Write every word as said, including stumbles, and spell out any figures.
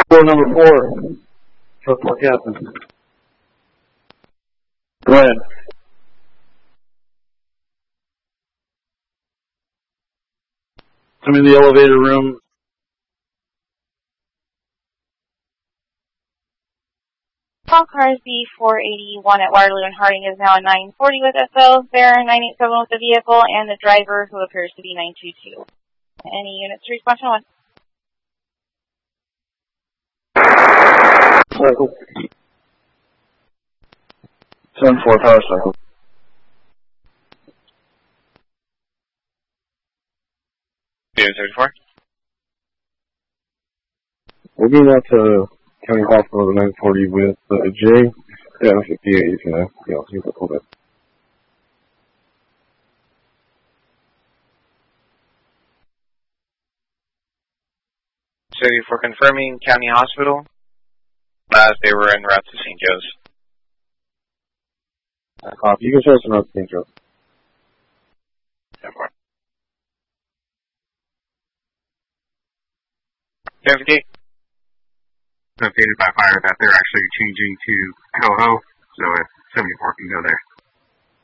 Floor number four. First floor captain. Go ahead. I'm in the elevator room. Call cars B four eighty-one at Waterloo and Harding is now at nine forty with S L. There nine eight seven with the vehicle and the driver who appears to be nine two two. Any units to respond to one? Cycle. seven four power cycle. Unit thirty-four. We're getting out to County Hospital at nine forty with uh, J. Yeah, I think D A is going to, yeah, see if I pull that. So for confirming County Hospital, last they were en route to Saint Joe's. Uh, copy. You can show us another Saint Joe's. Verificate. Updated by fire that they're actually changing to Coho, so at seventy-four can go there.